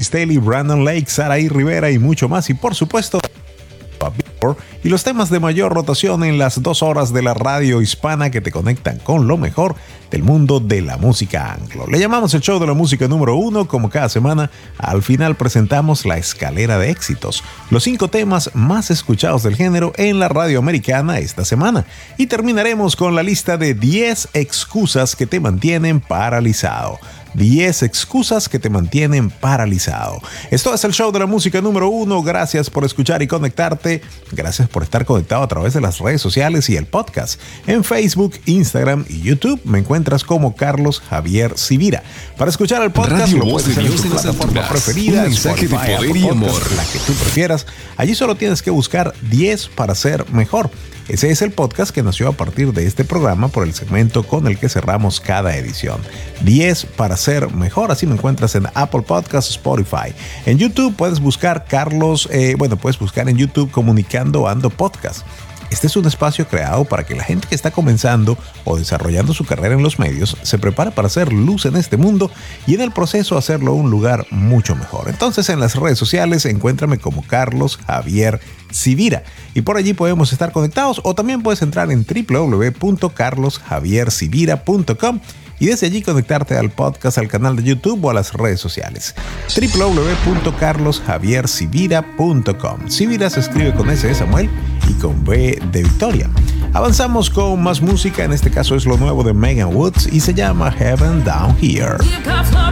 Staley, Brandon Lake, Saraí Rivera y mucho más. Y por supuesto, y los temas de mayor rotación en las 2 horas de la radio hispana que te conectan con lo mejor del mundo de la música anglo. Le llamamos el show de la música número 1. Como cada semana, al final presentamos la escalera de éxitos, los 5 temas más escuchados del género en la radio americana esta semana. Y terminaremos con la lista de 10 excusas que te mantienen paralizado. 10 excusas que te mantienen paralizado. Esto es el show de la música número 1. Gracias por escuchar y conectarte. Gracias por estar conectado a través de las redes sociales y el podcast. En Facebook, Instagram y YouTube me encuentras como Carlos Javier Civira. Para escuchar el podcast Radio lo puedes hacer en tu plataforma preferida, un mensaje Spotify, de poder Apple y Podcast, amor, la que tú prefieras. Allí solo tienes que buscar 10 para ser mejor. Ese es el podcast que nació a partir de este programa por el segmento con el que cerramos cada edición. 10 para ser mejor, así me encuentras en Apple Podcasts, Spotify. En YouTube puedes buscar puedes buscar en YouTube Comunicando Ando Podcast. Este es un espacio creado para que la gente que está comenzando o desarrollando su carrera en los medios se prepare para hacer luz en este mundo y en el proceso hacerlo un lugar mucho mejor. Entonces en las redes sociales encuéntrame como Carlos Javier Civira y por allí podemos estar conectados, o también puedes entrar en www.carlosjaviercivira.com y desde allí conectarte al podcast, al canal de YouTube o a las redes sociales. www.carlosjaviercivira.com. Civira se escribe con S de Samuel y con B de Victoria. Avanzamos con más música, en este caso es lo nuevo de Megan Woods y se llama Heaven Down Here.